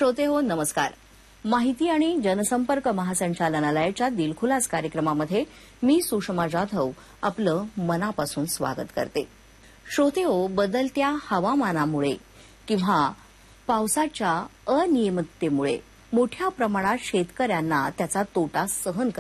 श्रोते हो नमस्कार. माहिती आणि जनसंपर्क महासंचालनालयाच्या दिलखुलास कार्यक्रमामध्ये मी सुषमा जाधव आपलं मनापासून स्वागत करते. श्रोते हो, बदलत्या हवामानामुळे किंवा पावसाच्या अनियमिततेमुळे मोठ्या प्रमाणात शेतकऱ्यांना त्याचा तोटा सहन